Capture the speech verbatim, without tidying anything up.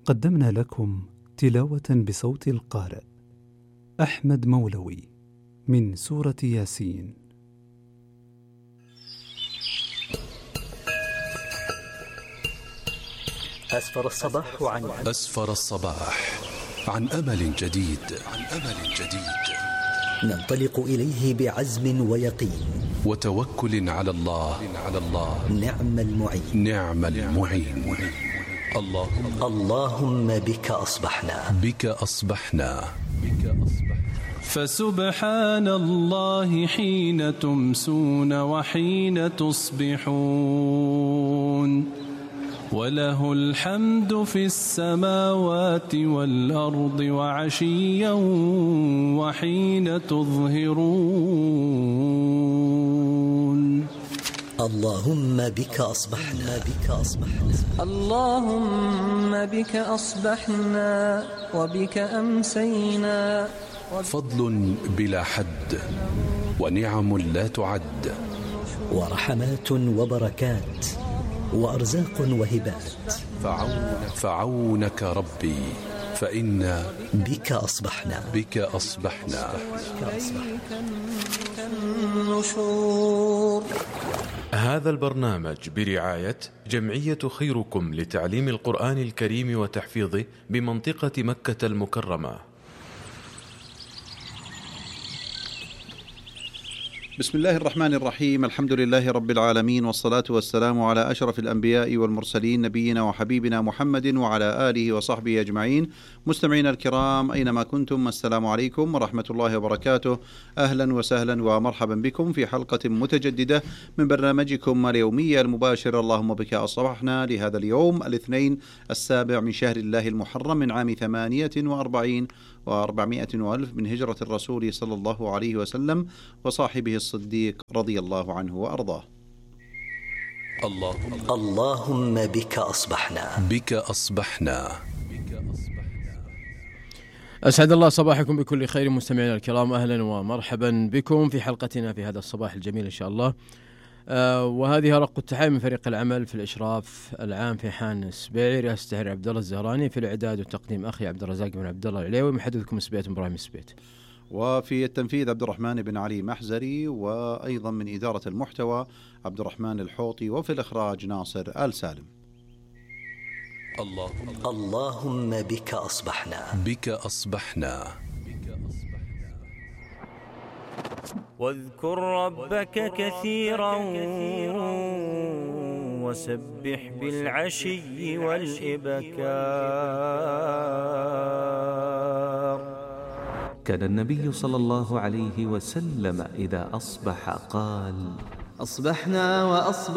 قدمنا لكم تلاوة بصوت القارئ أحمد مولوي من سورة ياسين. أسفر الصباح عن أسفر الصباح عن أمل جديد عن أمل جديد ننطلق إليه بعزم ويقين وتوكل على الله على الله نعم المعين نعم المعين. اللهم اللهم بك أصبحنا بك أصبحنا بك أصبحنا فسبحان الله حين تمسون وحين تصبحون وله الحمد في السماوات والأرض وعشيا وحين تظهرون. اللهم بك أصبحنا بك أصبحنا اللهم بك أصبحنا وبك أمسينا. فضل بلا حد ونعم لا تعد ورحمات وبركات وأرزاق وهبات فعونك, فعونك ربي فإنا بك أصبحنا بك أصبحنا النشور. هذا البرنامج برعاية جمعية خيركم لتعليم القرآن الكريم وتحفيظه بمنطقة مكة المكرمة. بسم الله الرحمن الرحيم. الحمد لله رب العالمين، والصلاة والسلام على أشرف الأنبياء والمرسلين نبينا وحبيبنا محمد وعلى آله وصحبه أجمعين. مستمعين الكرام أينما كنتم، السلام عليكم ورحمة الله وبركاته. أهلا وسهلا ومرحبا بكم في حلقة متجددة من برنامجكم اليومي المباشر اللهم بك أصبحنا لهذا اليوم الاثنين السابع من شهر الله المحرم من عام ثمانية وأربعين وأربعمائة وألف من هجرة الرسول صلى الله عليه وسلم وصاحبه الصديق رضي الله عنه وأرضاه. اللهم اللهم بك أصبحنا بك أصبحنا أسعد الله صباحكم بكل خير مستمعينا الكرام، أهلا ومرحبا بكم في حلقتنا في هذا الصباح الجميل إن شاء الله. آه وهذه رق التحية من فريق العمل في الإشراف العام في حان السبيعي، رئاسة التحرير عبد الله الزهراني، في الإعداد والتقديم أخي عبد الرزاق بن عبد الله العليوي، محدثكم سبيت إبراهيم السبيت، وفي التنفيذ عبد الرحمن بن علي محزري، وأيضا من إدارة المحتوى عبد الرحمن الحوطي، وفي الإخراج ناصر آل سالم. اللهم اللهم بك أصبحنا بك أصبحنا واذكر ربك كثيرا وسبح بالعشي والإبكار. كان النبي صلى الله عليه وسلم إذا أصبح قال: أصبحنا وأصبح